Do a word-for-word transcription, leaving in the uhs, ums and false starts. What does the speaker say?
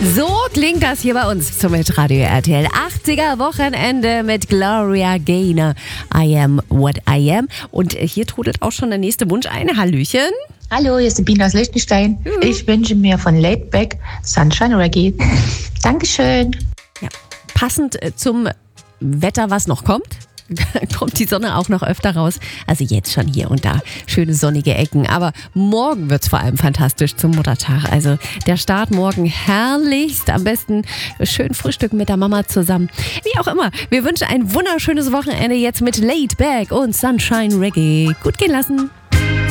So klingt das hier bei uns zum Radio R T L achtziger Wochenende mit Gloria Gaynor. I am what I am. Und hier trudelt auch schon der nächste Wunsch ein. Hallöchen. Hallo, hier ist Sabine aus Liechtenstein. Mhm. Ich wünsche mir von Laidback Sunshine Reggae. Dankeschön. Ja, passend zum Wetter, was noch kommt. Kommt die Sonne auch noch öfter raus. Also jetzt schon hier und da schöne sonnige Ecken. Aber morgen wird es vor allem fantastisch zum Muttertag. Also der Start morgen herrlichst. Am besten schön frühstücken mit der Mama zusammen. Wie auch immer. Wir wünschen ein wunderschönes Wochenende jetzt mit Laid Back und Sunshine Reggae. Gut gehen lassen.